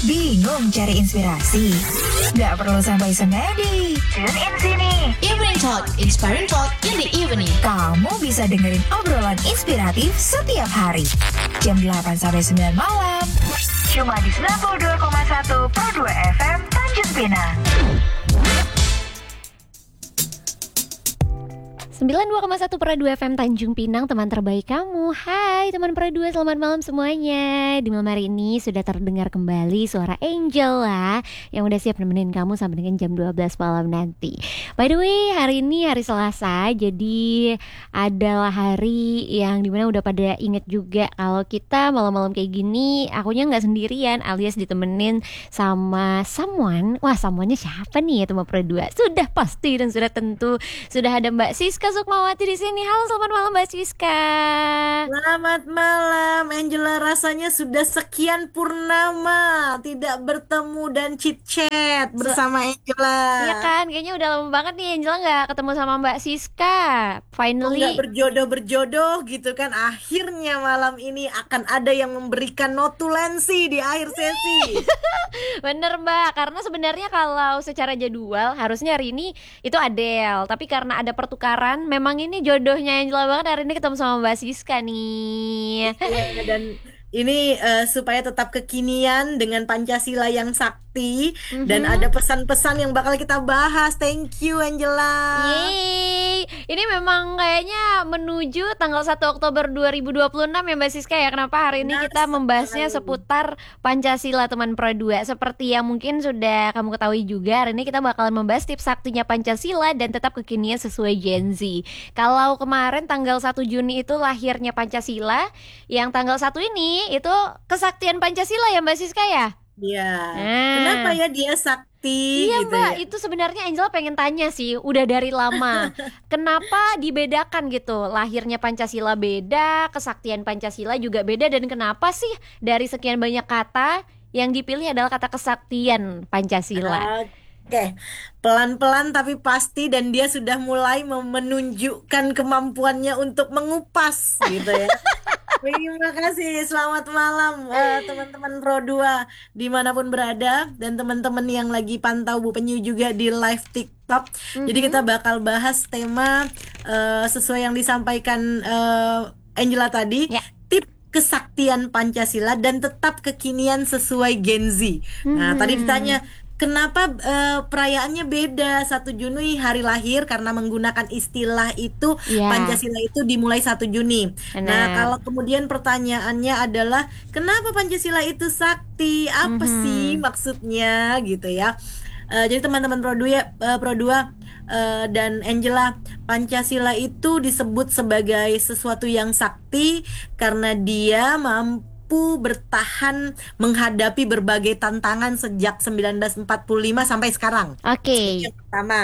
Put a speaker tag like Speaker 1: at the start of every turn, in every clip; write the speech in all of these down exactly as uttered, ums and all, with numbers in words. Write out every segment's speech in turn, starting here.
Speaker 1: Bingung cari inspirasi? Gak perlu sampai semedi. Tune in sini.
Speaker 2: Evening Talk, Inspiring Talk in the Evening.
Speaker 1: Kamu bisa dengerin obrolan inspiratif setiap hari. Jam delapan sampai sembilan malam. Cuma di sembilan puluh dua koma satu Pro dua F M Tanjung Pinang.
Speaker 3: sembilan puluh dua koma satu Pro dua F M Tanjung Pinang, teman terbaik kamu. Hai teman Pro dua, selamat malam semuanya. Di malam hari ini sudah terdengar kembali suara Angela yang udah siap nemenin kamu sampai dengan jam dua belas malam nanti. By the way, hari ini hari Selasa, jadi adalah hari yang dimana udah pada inget juga kalau kita malam-malam kayak gini akunya gak sendirian, alias ditemenin sama someone. Wah, someone-nya siapa nih ya teman Pro dua? Sudah pasti dan sudah tentu sudah ada Mbak Siska Sukmawati di sini. Halo, selamat malam Mbak Siska.
Speaker 4: Selamat malam Angela, rasanya sudah sekian purnama tidak bertemu dan chit-chat bersama Angela.
Speaker 3: Iya kan, kayaknya udah lama banget nih Angela nggak ketemu sama Mbak Siska. Finally
Speaker 4: nggak berjodoh-berjodoh gitu kan. Akhirnya malam ini akan ada yang memberikan notulensi di akhir sesi.
Speaker 3: Bener Mbak, karena sebenarnya kalau secara jadwal harusnya hari ini itu Adele, tapi karena ada pertukaran, memang ini jodohnya Angela banget hari ini ketemu sama Mbak Siska nih.
Speaker 4: Ya, dan ini uh, supaya tetap kekinian dengan Pancasila yang sakti, mm-hmm. dan ada pesan-pesan yang bakal kita bahas. Thank you Angela.
Speaker 3: Yeay. Ini memang kayaknya menuju tanggal satu Oktober dua ribu dua puluh enam ya Mbak Siska ya. Kenapa hari ini kita membahasnya seputar Pancasila teman Pro dua. Seperti yang mungkin sudah kamu ketahui juga, hari ini kita bakalan membahas tips saktinya Pancasila dan tetap kekinian sesuai Gen Z. Kalau kemarin tanggal satu Juni itu lahirnya Pancasila, yang tanggal satu ini itu kesaktian Pancasila ya Mbak Siska ya?
Speaker 4: Iya.
Speaker 3: Nah.
Speaker 4: Kenapa ya dia sakti?
Speaker 3: Iya
Speaker 4: gitu
Speaker 3: Mbak,
Speaker 4: ya?
Speaker 3: itu sebenarnya Angela pengen tanya sih, udah dari lama. Kenapa dibedakan gitu? Lahirnya Pancasila beda, kesaktian Pancasila juga beda, dan kenapa sih dari sekian banyak kata yang dipilih adalah kata kesaktian Pancasila?
Speaker 4: Oke, pelan-pelan tapi pasti, dan dia sudah mulai menunjukkan kemampuannya untuk mengupas gitu ya. Terima kasih, selamat malam uh, teman-teman Pro dua dimanapun berada, dan teman-teman yang lagi pantau Bu Penyu juga di live TikTok. Mm-hmm. Jadi kita bakal bahas tema uh, sesuai yang disampaikan uh, Angela tadi, yeah. Tip kesaktian Pancasila dan tetap kekinian sesuai Gen Z. Mm-hmm. Nah tadi ditanya kenapa uh, perayaannya beda, satu Juni hari lahir karena menggunakan istilah itu, yeah. Pancasila itu dimulai satu Juni. Benar. Nah, kalau kemudian pertanyaannya adalah kenapa Pancasila itu sakti? Apa mm-hmm. sih maksudnya gitu ya? Uh, jadi teman-teman Pro dua, uh, Pro dua uh, dan Angela, Pancasila itu disebut sebagai sesuatu yang sakti karena dia mampu bertahan menghadapi berbagai tantangan sejak sembilan belas empat puluh lima sampai sekarang.
Speaker 3: Oke. Okay.
Speaker 4: Yang pertama.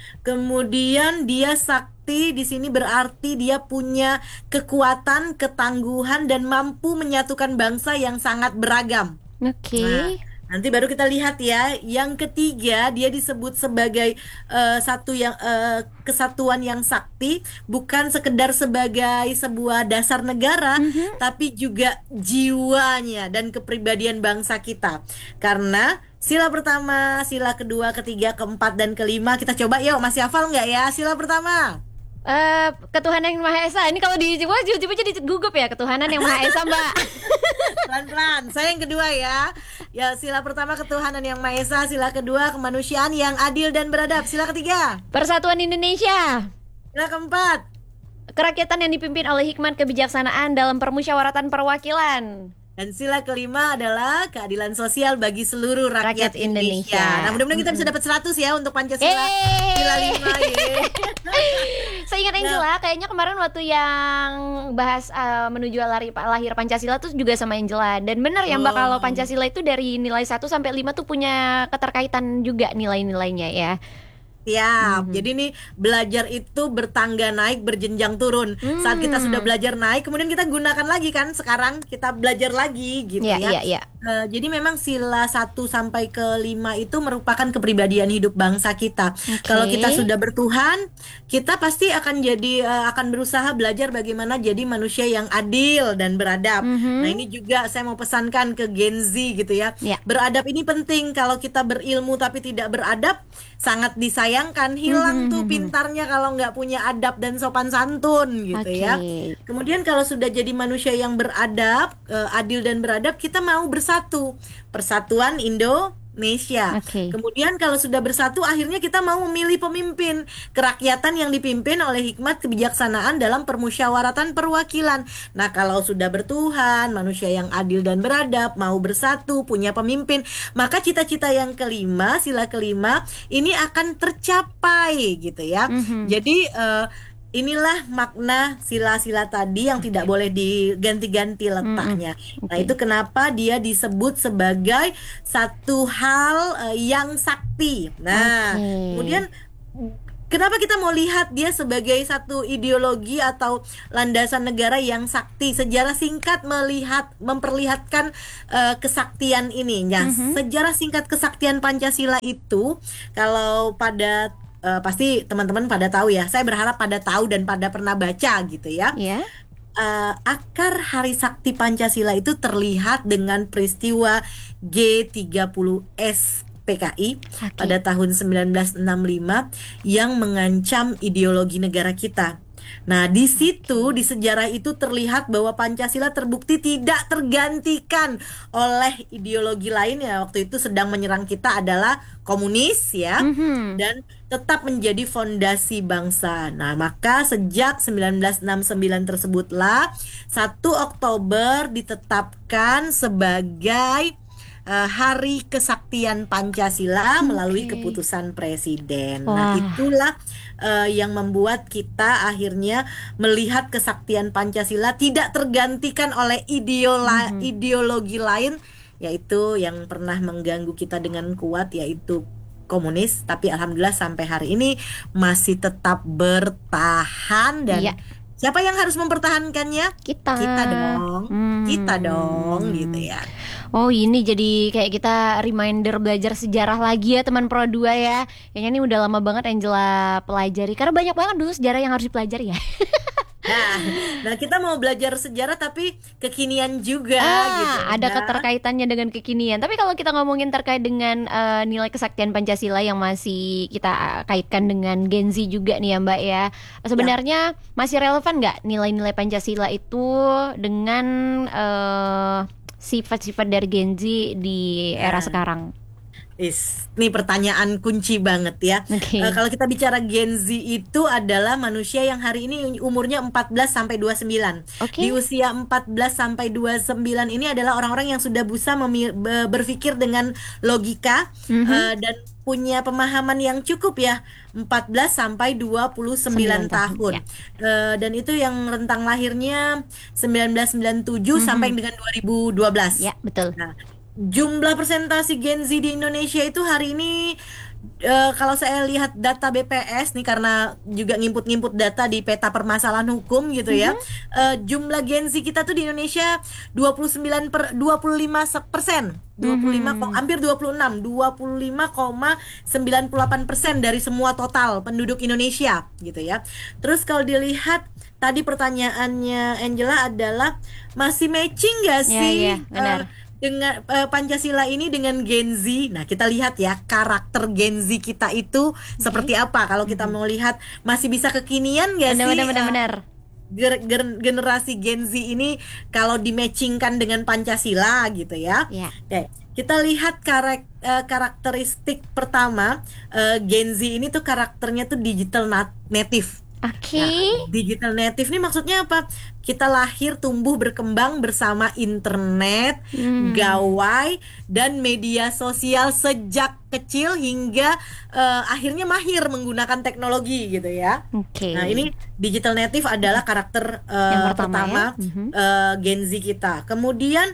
Speaker 4: Kemudian dia sakti di sini berarti dia punya kekuatan, ketangguhan, dan mampu menyatukan bangsa yang sangat beragam.
Speaker 3: Oke. Okay.
Speaker 4: Nah, nanti baru kita lihat ya. Yang ketiga, dia disebut sebagai uh, satu yang uh, kesatuan yang sakti, bukan sekedar sebagai sebuah dasar negara, mm-hmm. tapi juga jiwanya dan kepribadian bangsa kita. Karena sila pertama, sila kedua, ketiga, keempat, dan kelima, kita coba yuk, masih hafal nggak ya? Sila pertama.
Speaker 3: Uh, ketuhanan yang Maha Esa. Ini kalau di wah tiba-tiba jadi gugup ya, ketuhanan yang Maha Esa Mbak.
Speaker 4: Pelan-pelan. Saya yang kedua ya. Ya, sila pertama ketuhanan yang Maha Esa, sila kedua kemanusiaan yang adil dan beradab, sila ketiga
Speaker 3: Persatuan Indonesia,
Speaker 4: sila keempat
Speaker 3: kerakyatan yang dipimpin oleh hikmat kebijaksanaan dalam permusyawaratan perwakilan,
Speaker 4: dan sila kelima adalah keadilan sosial bagi seluruh rakyat, rakyat Indonesia. Indonesia. Nah, mudah-mudahan kita bisa dapat seratus ya untuk Pancasila.
Speaker 3: Eee.
Speaker 4: Sila lima ya.
Speaker 3: Saya ingat Angela, nah. kayaknya kemarin waktu yang bahas uh, menuju lahir, lahir Pancasila tuh juga sama Angela. Dan benar ya Mbak, oh. kalau Pancasila itu dari nilai satu sampai lima tuh punya keterkaitan juga nilai-nilainya ya.
Speaker 4: Siap.
Speaker 3: Mhm.
Speaker 4: Jadi nih belajar itu bertangga naik, berjenjang turun. Saat kita sudah
Speaker 3: Hmm.
Speaker 4: belajar naik, kemudian kita gunakan lagi kan. Sekarang kita belajar lagi gitu
Speaker 3: Ya,
Speaker 4: ya.
Speaker 3: ya, ya.
Speaker 4: Eh, jadi memang sila satu sampai ke lima itu merupakan kepribadian hidup bangsa kita. Kalau kita
Speaker 3: Oke.
Speaker 4: sudah bertuhan, kita pasti akan jadi eh, akan berusaha belajar bagaimana jadi manusia yang adil dan beradab. Nah,
Speaker 3: Mhm.
Speaker 4: ini juga saya mau pesankan ke Gen Z gitu ya.
Speaker 3: Ya.
Speaker 4: Beradab ini penting. Kalau kita berilmu tapi tidak beradab, sangat disayangkan. Hilang tuh
Speaker 3: Mhm.
Speaker 4: pintarnya kalau nggak punya adab dan sopan santun gitu
Speaker 3: Oke.
Speaker 4: ya. Kemudian kalau sudah jadi manusia yang beradab, eh, adil dan beradab, kita mau bersatu. Persatuan Indonesia.
Speaker 3: Oke.
Speaker 4: Kemudian kalau sudah bersatu, akhirnya kita mau memilih pemimpin kerakyatan yang dipimpin oleh hikmat kebijaksanaan dalam permusyawaratan perwakilan. Nah, kalau sudah bertuhan, manusia yang adil dan beradab, mau bersatu, punya pemimpin, maka cita-cita yang kelima, sila kelima, ini akan tercapai gitu ya.
Speaker 3: Mhm.
Speaker 4: Jadi eh, inilah makna sila-sila tadi yang tidak boleh diganti-ganti letaknya. Nah,
Speaker 3: Oke.
Speaker 4: itu kenapa dia disebut sebagai satu hal eh, yang sakti. Nah,
Speaker 3: Oke.
Speaker 4: kemudian kenapa kita mau lihat dia sebagai satu ideologi atau landasan negara yang sakti? Sejarah singkat melihat memperlihatkan eh, kesaktian ini. Nah,
Speaker 3: Mhm.
Speaker 4: sejarah singkat kesaktian Pancasila itu kalau pada eh, pasti teman-teman pada tahu ya. Saya berharap pada tahu dan pada pernah baca gitu ya.
Speaker 3: Ya.
Speaker 4: Eh, akar Hari Sakti Pancasila itu terlihat dengan peristiwa G tiga puluh S P K I
Speaker 3: Oke.
Speaker 4: pada tahun sembilan belas enam puluh lima yang mengancam ideologi negara kita. Nah, di situ di sejarah itu terlihat bahwa Pancasila terbukti tidak tergantikan oleh ideologi lain ya. Waktu itu sedang menyerang kita adalah komunis ya.
Speaker 3: Mhm.
Speaker 4: Dan tetap menjadi fondasi bangsa. Nah, maka sejak sembilan belas enam puluh sembilan tersebutlah satu Oktober ditetapkan sebagai eh, Hari Kesaktian Pancasila melalui
Speaker 3: Oke.
Speaker 4: keputusan presiden. Nah,
Speaker 3: Wah.
Speaker 4: itulah eh, yang membuat kita akhirnya melihat kesaktian Pancasila tidak tergantikan oleh ideola-
Speaker 3: Mhm.
Speaker 4: ideologi lain, yaitu yang pernah mengganggu kita dengan kuat, yaitu komunis. Tapi alhamdulillah sampai hari ini masih tetap bertahan. Dan
Speaker 3: Iya.
Speaker 4: siapa yang harus mempertahankannya?
Speaker 3: Kita.
Speaker 4: Kita dong, kita dong
Speaker 3: Hmm.
Speaker 4: gitu ya.
Speaker 3: Oh, ini jadi kayak kita reminder belajar sejarah lagi ya teman Pro dua ya. Kayaknya ini udah lama banget Angela pelajari karena banyak banget dulu sejarah yang harus dipelajari ya.
Speaker 4: Nah, nah kita mau belajar sejarah tapi kekinian juga gitu.
Speaker 3: Ah, ada
Speaker 4: Nah,
Speaker 3: keterkaitannya dengan kekinian. Tapi kalau kita ngomongin terkait dengan eh, nilai kesaktian Pancasila yang masih kita kaitkan dengan Gen Z juga nih ya Mbak ya. Sebenarnya masih relevan nggak nilai-nilai Pancasila itu dengan eh, sifat-sifat dari Gen Z di era
Speaker 4: Nah.
Speaker 3: sekarang?
Speaker 4: Is, ini pertanyaan kunci banget ya.
Speaker 3: Oke.
Speaker 4: Eh, kalau kita bicara Gen Z itu adalah manusia yang hari ini umurnya empat belas sampai dua puluh sembilan.
Speaker 3: Oke.
Speaker 4: Di usia empat belas sampai dua puluh sembilan ini adalah orang-orang yang sudah bisa memi- be- berpikir dengan logika
Speaker 3: Mhm.
Speaker 4: eh, dan punya pemahaman yang cukup ya, empat belas sampai dua puluh sembilan
Speaker 3: Sembilan tahun,
Speaker 4: tahun.
Speaker 3: ya.
Speaker 4: Eh, dan itu yang rentang lahirnya sembilan belas sembilan puluh tujuh
Speaker 3: Mhm.
Speaker 4: sampai dengan dua ribu dua belas.
Speaker 3: Ya, betul.
Speaker 4: Nah, jumlah persentase Gen Z di Indonesia itu hari ini eh, kalau saya lihat data B P S nih, karena juga ngimput-ngimput data di peta permasalahan hukum gitu ya. eh, jumlah Gen Z kita tuh di Indonesia dua puluh sembilan per dua puluh lima persen. dua puluh lima ko-
Speaker 3: Mhm.
Speaker 4: hampir dua puluh enam, dua puluh lima koma sembilan puluh delapan persen dari semua total penduduk Indonesia gitu ya. Terus kalau dilihat tadi pertanyaannya Angela adalah masih matching gak
Speaker 3: Iya,
Speaker 4: sih
Speaker 3: iya, benar.
Speaker 4: eh, dengan eh, Pancasila ini dengan Gen Z? Nah, kita lihat ya karakter Gen Z kita itu seperti apa. Kalau kita mau lihat masih bisa kekinian gak
Speaker 3: Benar,
Speaker 4: sih
Speaker 3: benar, benar,
Speaker 4: eh,
Speaker 3: benar.
Speaker 4: ger- ger- generasi Gen Z ini kalau dimatchingkan dengan Pancasila gitu ya.
Speaker 3: Ya.
Speaker 4: Oke, kita lihat karek- eh, karakteristik pertama eh, Gen Z ini tuh karakternya tuh digital nat- native.
Speaker 3: Oke.
Speaker 4: Nah, digital native ini maksudnya apa? Kita lahir tumbuh berkembang bersama internet,
Speaker 3: Hmm.
Speaker 4: gawai, dan media sosial sejak kecil hingga eh, akhirnya mahir menggunakan teknologi gitu ya.
Speaker 3: Oke.
Speaker 4: Nah, ini digital native adalah karakter eh,
Speaker 3: Yang pertama
Speaker 4: pertama,
Speaker 3: ya. Mhm.
Speaker 4: eh, Gen Z kita. Kemudian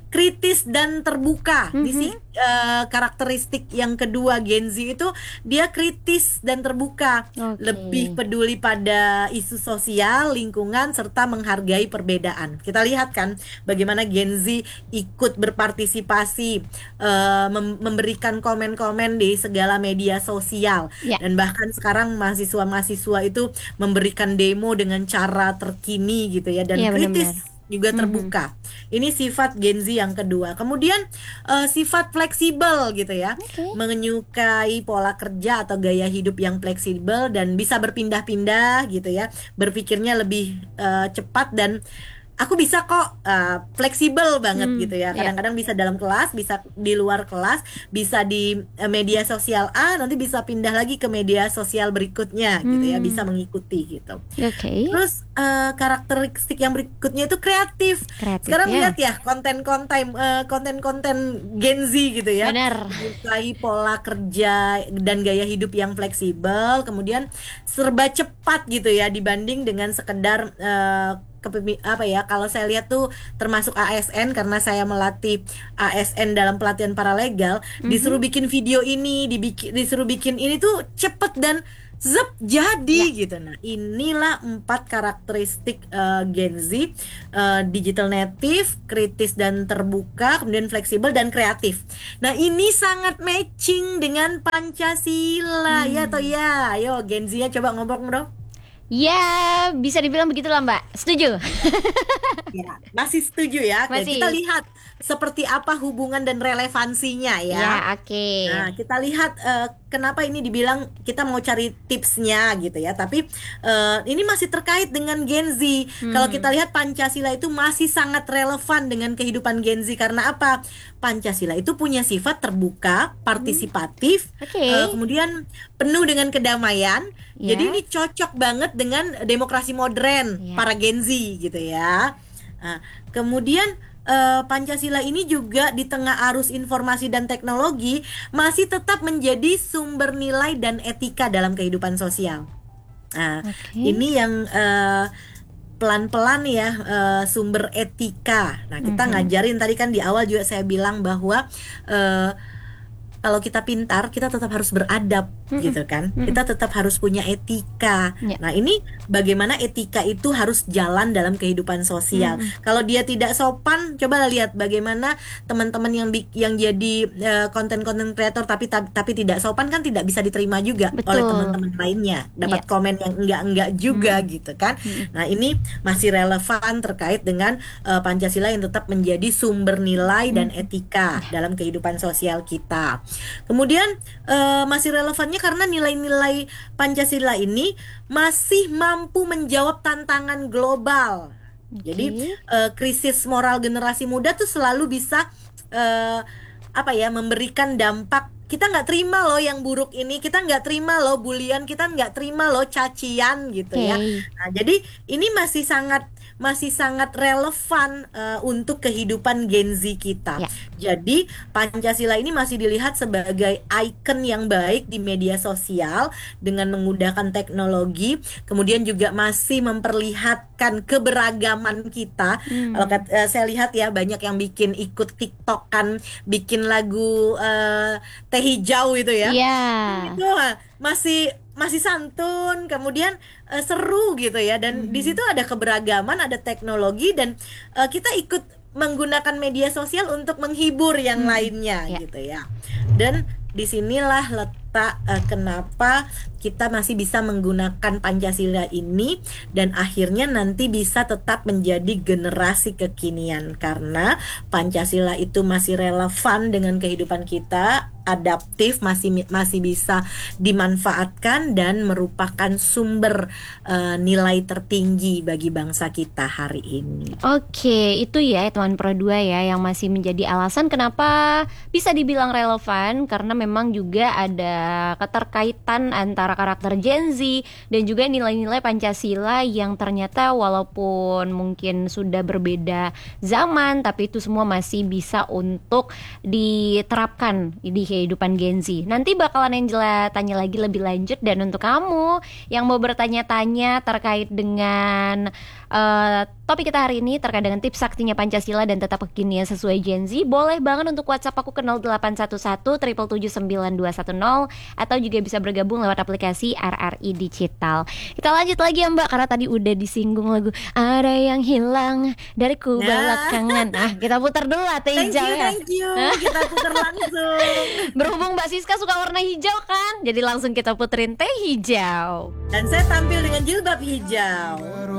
Speaker 4: kritis dan terbuka. Di si eh, karakteristik yang kedua Gen Z itu dia kritis dan terbuka,
Speaker 3: Oke.
Speaker 4: lebih peduli pada isu sosial, lingkungan serta menghargai perbedaan. Kita lihat kan bagaimana Gen Z ikut berpartisipasi, eh, mem- memberikan komen-komen di segala media sosial,
Speaker 3: Ya.
Speaker 4: dan bahkan sekarang mahasiswa-mahasiswa itu memberikan demo dengan cara terkini gitu ya, dan
Speaker 3: Iya,
Speaker 4: kritis
Speaker 3: benar-benar.
Speaker 4: juga terbuka. Ini sifat Gen Z yang kedua. Kemudian eh, sifat fleksibel gitu ya,
Speaker 3: Oke.
Speaker 4: menyukai pola kerja atau gaya hidup yang fleksibel dan bisa berpindah-pindah gitu ya, berpikirnya lebih eh, cepat dan aku bisa kok, eh, fleksibel banget
Speaker 3: Hmm,
Speaker 4: gitu ya.
Speaker 3: ya.
Speaker 4: Kadang-kadang bisa dalam kelas, bisa di luar kelas, bisa di eh, media sosial A, nanti bisa pindah lagi ke media sosial berikutnya gitu ya,
Speaker 3: Hmm.
Speaker 4: bisa mengikuti gitu.
Speaker 3: Oke.
Speaker 4: Terus eh, karakteristik yang berikutnya itu kreatif.
Speaker 3: Kreatif
Speaker 4: Sekarang
Speaker 3: ya.
Speaker 4: lihat ya konten-konten eh, konten-konten Gen Z gitu ya.
Speaker 3: Benar.
Speaker 4: Menyukai pola kerja dan gaya hidup yang fleksibel, kemudian serba cepat gitu ya dibanding dengan sekedar eh, kepemi- apa ya, kalau saya lihat tuh termasuk A S N, karena saya melatih A S N dalam pelatihan paralegal, disuruh bikin video ini, dibikin, disuruh bikin ini tuh cepet dan zep jadi gitu. Nah, inilah empat karakteristik eh, Gen Z: eh, digital native, kritis dan terbuka, kemudian fleksibel dan kreatif. Nah, ini sangat matching dengan Pancasila ya toh ya. Ayo Gen Z-nya coba ngomong dong.
Speaker 3: Ya, bisa dibilang begitulah Mbak. Setuju?
Speaker 4: Ya, masih setuju ya. Oke,
Speaker 3: Masih.
Speaker 4: kita lihat seperti apa hubungan dan relevansinya ya.
Speaker 3: Ya, oke.
Speaker 4: Nah, kita lihat eh, kenapa ini dibilang kita mau cari tipsnya gitu ya. Tapi eh, ini masih terkait dengan Gen Z. Kalau kita lihat Pancasila itu masih sangat relevan dengan kehidupan Gen Z. Karena apa? Pancasila itu punya sifat terbuka, partisipatif,
Speaker 3: Oke.
Speaker 4: eh, kemudian penuh dengan kedamaian.
Speaker 3: Ya.
Speaker 4: Jadi ini cocok banget dengan demokrasi modern
Speaker 3: Ya.
Speaker 4: para Gen Z gitu ya. Nah, kemudian eh, Pancasila ini juga di tengah arus informasi dan teknologi masih tetap menjadi sumber nilai dan etika dalam kehidupan sosial. Nah,
Speaker 3: Oke.
Speaker 4: ini yang eh, pelan-pelan ya, eh, sumber etika. Nah, kita ngajarin tadi kan di awal juga saya bilang bahwa eh, kalau kita pintar, kita tetap harus beradab gitu kan. Kita tetap harus punya etika.
Speaker 3: Ya.
Speaker 4: Nah, ini bagaimana etika itu harus jalan dalam kehidupan sosial. Kalau dia tidak sopan, coba lihat bagaimana teman-teman yang bi- yang jadi eh, konten-konten kreator tapi ta- tapi tidak sopan kan tidak bisa diterima juga
Speaker 3: Betul.
Speaker 4: oleh teman-teman lainnya. Dapat
Speaker 3: Ya.
Speaker 4: komen yang enggak-enggak juga gitu kan. Nah, ini masih relevan terkait dengan eh, Pancasila yang tetap menjadi sumber nilai dan etika dalam kehidupan sosial kita. Kemudian eh, masih relevannya karena nilai-nilai Pancasila ini masih mampu menjawab tantangan global. Jadi eh, krisis moral generasi muda tuh selalu bisa eh, apa ya, memberikan dampak. Kita nggak terima loh yang buruk ini, kita nggak terima loh bulian, kita nggak terima loh cacian gitu ya.
Speaker 3: Oke.
Speaker 4: Nah, jadi ini masih sangat masih sangat relevan eh, untuk kehidupan Gen Z kita.
Speaker 3: Ya.
Speaker 4: Jadi Pancasila ini masih dilihat sebagai ikon yang baik di media sosial dengan menggunakan teknologi, kemudian juga masih memperlihatkan keberagaman kita. Kalau kat- eh, saya lihat ya banyak yang bikin ikut TikTokan, bikin lagu eh, teh hijau itu ya.
Speaker 3: Iya.
Speaker 4: Itu ah, masih masih santun, kemudian eh, seru gitu ya, dan di situ ada keberagaman, ada teknologi, dan eh, kita ikut menggunakan media sosial untuk menghibur yang lainnya
Speaker 3: Ya.
Speaker 4: gitu ya. Dan disinilah letak eh, kenapa kita masih bisa menggunakan Pancasila ini dan akhirnya nanti bisa tetap menjadi generasi kekinian, karena Pancasila itu masih relevan dengan kehidupan kita, adaptif, masih masih bisa dimanfaatkan dan merupakan sumber eh, nilai tertinggi bagi bangsa kita hari ini.
Speaker 3: Oke, itu ya teman Pro dua ya yang masih menjadi alasan kenapa bisa dibilang relevan, karena memang juga ada keterkaitan antara karakter Gen Z dan juga nilai-nilai Pancasila yang ternyata walaupun mungkin sudah berbeda zaman, tapi itu semua masih bisa untuk diterapkan di kehidupan Gen Z. Nanti bakalan Angela tanya lagi lebih lanjut. Dan untuk kamu yang mau bertanya-tanya terkait dengan uh, topik kita hari ini, terkait dengan tips saktinya Pancasila dan tetap kekinian sesuai Gen Z, boleh banget untuk WhatsApp aku ke nol delapan satu satu tujuh tujuh tujuh sembilan dua satu nol, atau juga bisa bergabung lewat aplikasi R R I Digital. Kita lanjut lagi ya Mbak, karena tadi udah disinggung lagu Ada Yang Hilang Dariku
Speaker 4: Nah.
Speaker 3: Belakangan. Nah, kita putar dulu lah teh
Speaker 4: Thank
Speaker 3: hijau
Speaker 4: you,
Speaker 3: ya.
Speaker 4: thank you. Kita putar langsung.
Speaker 3: Berhubung Mbak Siska suka warna hijau kan, jadi langsung kita puterin teh hijau.
Speaker 4: Dan saya tampil dengan jilbab hijau.